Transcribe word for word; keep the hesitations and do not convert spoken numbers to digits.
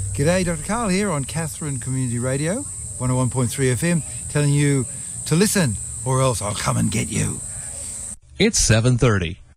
G'day, Doctor Karl here on Katherine Community Radio, one oh one point three F M, telling you to listen or else I'll come and get you. It's seven thirty.